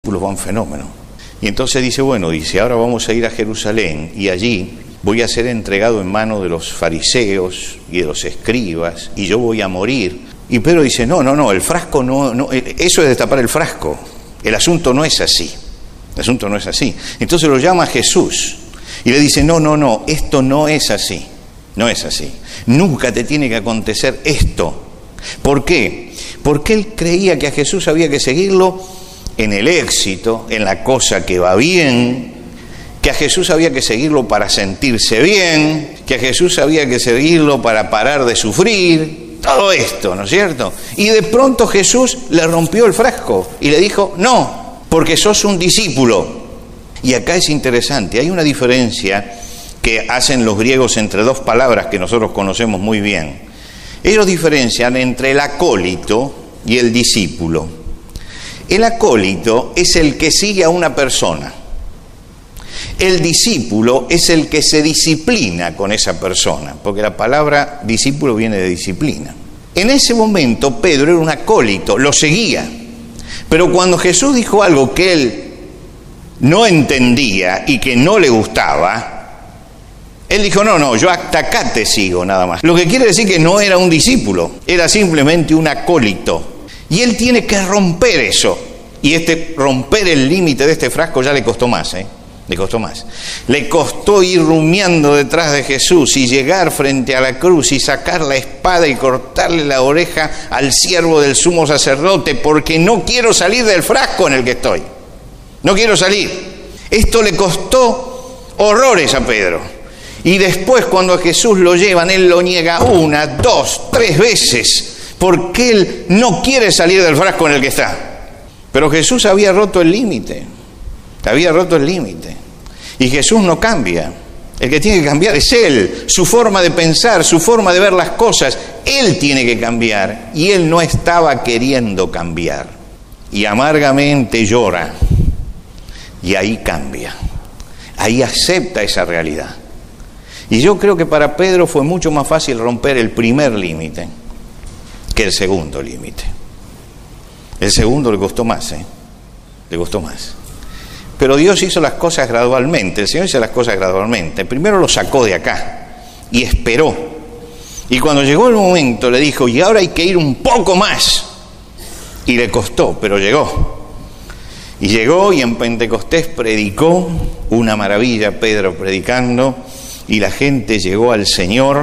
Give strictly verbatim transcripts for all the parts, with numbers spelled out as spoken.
discípulos van fenómeno. Y entonces dice, bueno, dice, ahora vamos a ir a Jerusalén y allí voy a ser entregado en manos de los fariseos y de los escribas y yo voy a morir. Y Pedro dice, no, no, no, el frasco no, no, eso es destapar el frasco. El asunto no es así. El asunto no es así. Entonces lo llama Jesús y le dice, no, no, no, esto no es así. No es así. Nunca te tiene que acontecer esto. ¿Por qué? Porque él creía que a Jesús había que seguirlo en el éxito, en la cosa que va bien, que a Jesús había que seguirlo para sentirse bien, que a Jesús había que seguirlo para parar de sufrir, todo esto, ¿no es cierto? Y de pronto Jesús le rompió el frasco y le dijo, no, porque sos un discípulo. Y acá es interesante, hay una diferencia que hacen los griegos entre dos palabras que nosotros conocemos muy bien. Ellos diferencian entre el acólito y el discípulo. El acólito es el que sigue a una persona. El discípulo es el que se disciplina con esa persona, porque la palabra discípulo viene de disciplina. En ese momento Pedro era un acólito, lo seguía. Pero cuando Jesús dijo algo que él no entendía y que no le gustaba, él dijo, no, no, yo hasta acá te sigo nada más. Lo que quiere decir que no era un discípulo, era simplemente un acólito. Y él tiene que romper eso. Y este romper el límite de este frasco ya le costó más, ¿eh? Le costó más. Le costó ir rumiando detrás de Jesús y llegar frente a la cruz y sacar la espada y cortarle la oreja al siervo del sumo sacerdote, porque no quiero salir del frasco en el que estoy. No quiero salir. Esto le costó horrores a Pedro. Y después, cuando a Jesús lo llevan, él lo niega una, dos, tres veces, porque él no quiere salir del frasco en el que está. Pero Jesús había roto el límite, había roto el límite. Y Jesús no cambia. El que tiene que cambiar es él, su forma de pensar, su forma de ver las cosas. Él tiene que cambiar, y él no estaba queriendo cambiar. Y amargamente llora, y ahí cambia, ahí acepta esa realidad. Y yo creo que para Pedro fue mucho más fácil romper el primer límite que el segundo límite. El segundo le costó más, ¿eh? Le costó más. Pero Dios hizo las cosas gradualmente, el Señor hizo las cosas gradualmente. Primero lo sacó de acá y esperó. Y cuando llegó el momento le dijo, y ahora hay que ir un poco más. Y le costó, pero llegó. Y llegó y en Pentecostés predicó, una maravilla Pedro predicando, y la gente llegó al Señor,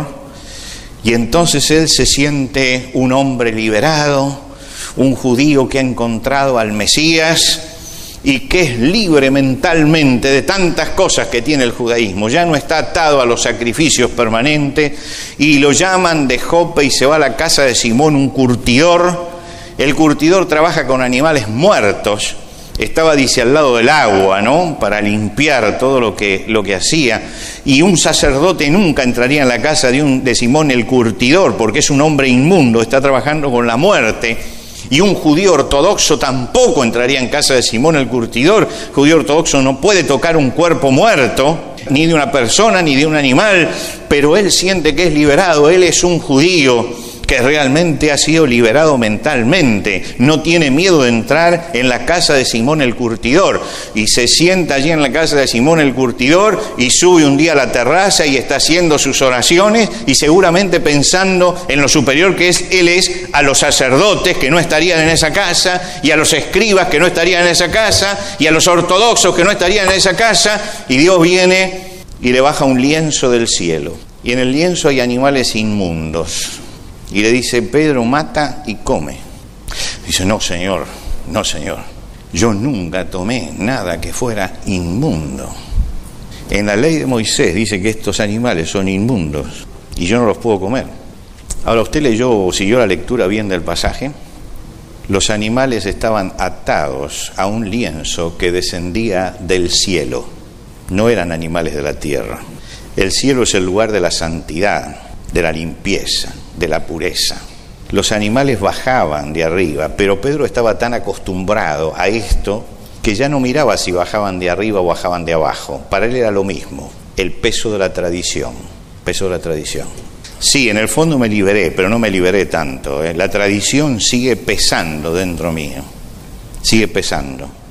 y entonces él se siente un hombre liberado, un judío que ha encontrado al Mesías y que es libre mentalmente de tantas cosas que tiene el judaísmo. Ya no está atado a los sacrificios permanentes, y lo llaman de Jope y se va a la casa de Simón, un curtidor. El curtidor trabaja con animales muertos. Estaba, dice, al lado del agua, ¿no? Para limpiar todo lo que, lo que hacía. Y un sacerdote nunca entraría en la casa de, un, de Simón el curtidor, porque es un hombre inmundo, está trabajando con la muerte. Y un judío ortodoxo tampoco entraría en casa de Simón el curtidor. El judío ortodoxo no puede tocar un cuerpo muerto, ni de una persona, ni de un animal, pero él siente que es liberado. Él es un judío que realmente ha sido liberado mentalmente, no tiene miedo de entrar en la casa de Simón el curtidor, y se sienta allí en la casa de Simón el curtidor y sube un día a la terraza y está haciendo sus oraciones, y seguramente pensando en lo superior que es él es a los sacerdotes que no estarían en esa casa, y a los escribas que no estarían en esa casa, y a los ortodoxos que no estarían en esa casa, y Dios viene y le baja un lienzo del cielo, y en el lienzo hay animales inmundos. Y le dice, Pedro, mata y come. Dice, no, Señor, no, Señor. Yo nunca tomé nada que fuera inmundo. En la ley de Moisés dice que estos animales son inmundos y yo no los puedo comer. Ahora, usted leyó o siguió la lectura bien del pasaje. Los animales estaban atados a un lienzo que descendía del cielo. No eran animales de la tierra. El cielo es el lugar de la santidad, de la limpieza, de la pureza. Los animales bajaban de arriba, pero Pedro estaba tan acostumbrado a esto que ya no miraba si bajaban de arriba o bajaban de abajo. Para él era lo mismo, el peso de la tradición, peso de la tradición. Sí, en el fondo me liberé, pero no me liberé tanto, ¿eh? La tradición sigue pesando dentro mío, sigue pesando.